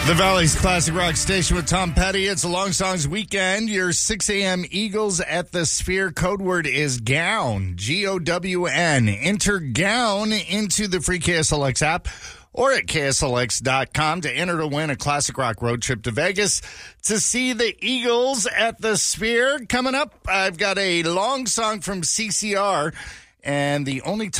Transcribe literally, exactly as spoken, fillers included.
The Valley's Classic Rock Station with Tom Petty. It's a Long Songs weekend. Your six a.m. Eagles at the Sphere. Code word is GOWN. G O W N. Enter GOWN into the free K S L X app or at K S L X dot com to enter to win a Classic Rock road trip to Vegas to see the Eagles at the Sphere. Coming up, I've got a long song from C C R, and the only time